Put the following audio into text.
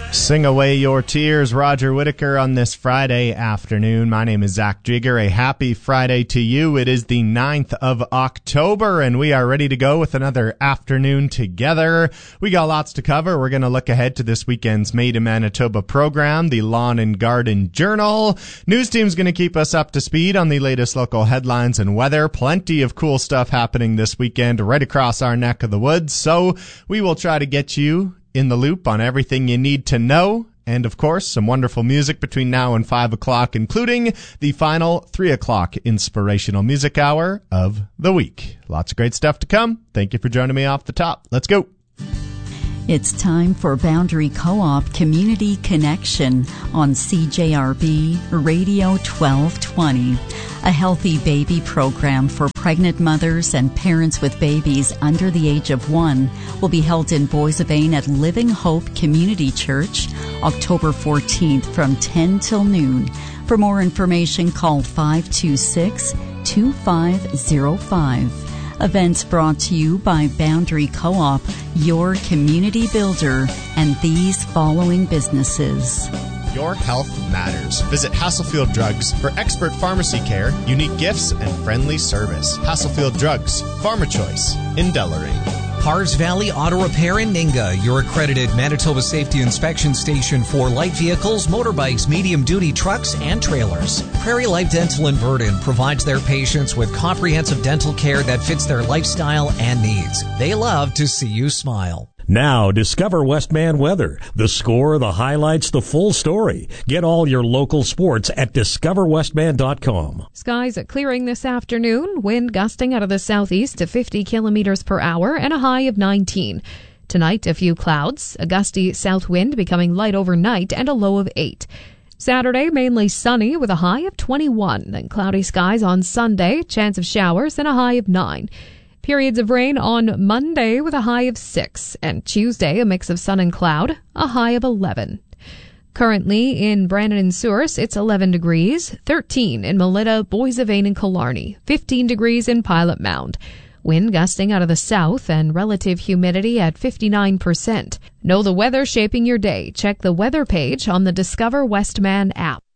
Sing away your tears, Roger Whittaker, on this Friday afternoon. My name is Zach Jigger. A happy Friday to you. It is the 9th of October, and we are ready to go with another afternoon together. We got lots to cover. We're going to look ahead to this weekend's Made in Manitoba program, the Lawn and Garden Journal. News team's going to keep us up to speed on the latest local headlines and weather. Plenty of cool stuff happening this weekend right across our neck of the woods, so we will try to get you in the loop on everything you need to know. And, of course, some wonderful music between now and 5 o'clock, including the final 3 o'clock inspirational music hour of the week. Lots of great stuff to come. Thank you for joining me off the top. Let's go. It's time for Boundary Co-op Community Connection on CJRB Radio 1220, a healthy baby program for pregnant mothers and parents with babies under the age of 1 will be held in Boissevain at Living Hope Community Church, October 14th from 10 till noon. For more information, call 526-2505. Events brought to you by Boundary Co-op, your community builder, and these following businesses. Your health matters. Visit Hasselfield Drugs for expert pharmacy care, unique gifts, and friendly service. Hasselfield Drugs, Pharma Choice in Deloraine. Pars Valley Auto Repair in Ninga, your accredited Manitoba Safety Inspection Station for light vehicles, motorbikes, medium-duty trucks, and trailers. Prairie Life Dental in Virden provides their patients with comprehensive dental care that fits their lifestyle and needs. They love to see you smile. Now, discover Westman Weather. The score, the highlights, the full story. Get all your local sports at discoverwestman.com. Skies are clearing this afternoon. Wind gusting out of the southeast to 50 kilometers per hour and a high of 19. Tonight, a few clouds, a gusty south wind becoming light overnight and a low of 8. Saturday, mainly sunny with a high of 21. Then cloudy skies on Sunday, chance of showers and a high of 9. Periods of rain on Monday with a high of 6, and Tuesday a mix of sun and cloud, a high of 11. Currently in Brandon and Souris, it's 11 degrees, 13 in Melita, Boissevain and Killarney, 15 degrees in Pilot Mound. Wind gusting out of the south and relative humidity at 59%. Know the weather shaping your day. Check the weather page on the Discover Westman app.